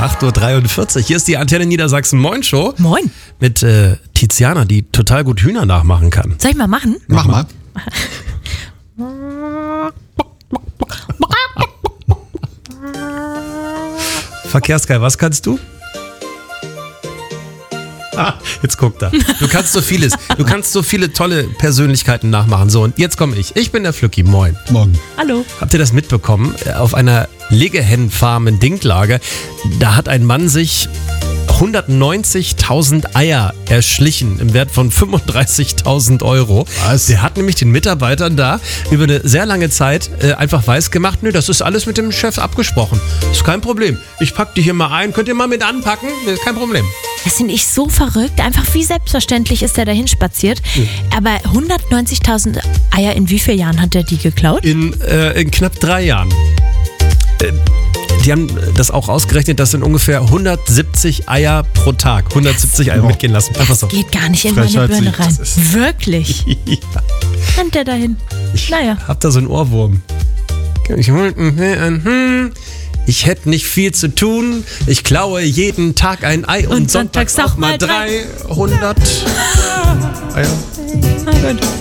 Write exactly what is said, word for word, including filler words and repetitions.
acht Uhr dreiundvierzig. Hier ist die Antenne Niedersachsen Moin Show. Moin. Mit äh, Tiziana, die total gut Hühner nachmachen kann. Soll ich mal machen? Mach mal. Verkehrsgeil, was kannst du? Ah, jetzt guckt er. Du kannst so vieles. Du kannst so viele tolle Persönlichkeiten nachmachen. So, und jetzt komme ich. Ich bin der Flücki. Moin. Morgen. Hallo. Habt ihr das mitbekommen? Auf einer Legehennenfarm in Dinklage, da hat ein Mann sich hundertneunzigtausend Eier erschlichen im Wert von fünfunddreißigtausend Euro. Was? Der hat nämlich den Mitarbeitern da über eine sehr lange Zeit äh, einfach weiß gemacht, nö, das ist alles mit dem Chef abgesprochen. Ist kein Problem. Ich pack die hier mal ein. Könnt ihr mal mit anpacken? Ist kein Problem. Das finde ich so verrückt. Einfach wie selbstverständlich ist er dahin spaziert. Mhm. Aber hundertneunzigtausend Eier, in wie vielen Jahren hat er die geklaut? In, äh, in knapp drei Jahren. Äh, Die haben das auch ausgerechnet, das sind ungefähr hundertsiebzig Eier pro Tag. hundertsiebzig Eier mitgehen lassen. Einfach so. Geht gar nicht in Frechheit meine Birne sich, rein. das ist- Wirklich. Ja. Rennt der dahin? Ich Naja. hab da so einen Ohrwurm. Ich, ich hätte nicht viel zu tun. Ich klaue jeden Tag ein Ei und, Und sonntags sonntags auch auch mal mal drei. dreihundert Eier. Na gut.